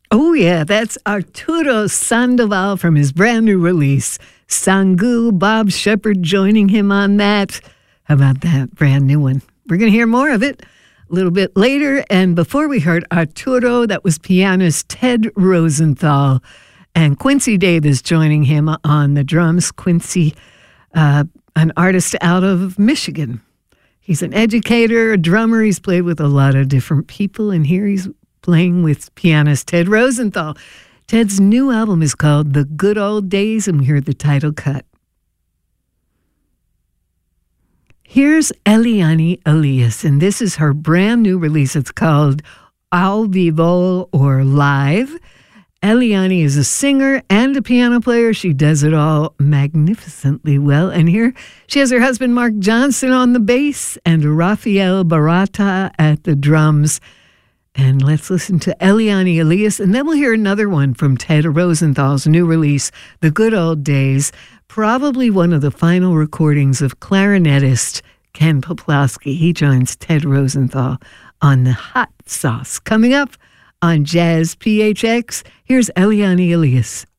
Oh, yeah, that's Arturo Sandoval from his brand new release, Sangu. Bob Shepard joining him on that. How about that brand new one? We're going to hear more of it a little bit later. And before we heard Arturo, that was pianist Ted Rosenthal. And Quincy Davis joining him on the drums. Quincy, an artist out of Michigan. He's an educator, a drummer. He's played with a lot of different people. And here he's playing with pianist Ted Rosenthal. Ted's new album is called The Good Old Days, and we heard the title cut. Here's Eliane Elias, and this is her brand new release. It's called Al Vivo, or Live. Eliane is a singer and a piano player. She does it all magnificently well. And here she has her husband Mark Johnson on the bass and Rafael Barata at the drums. And let's listen to Eliane Elias, and then we'll hear another one from Ted Rosenthal's new release, The Good Old Days, probably one of the final recordings of clarinetist Ken Poplawski. He joins Ted Rosenthal on the Hot Sauce. Coming up on Jazz PHX, here's Eliane Elias.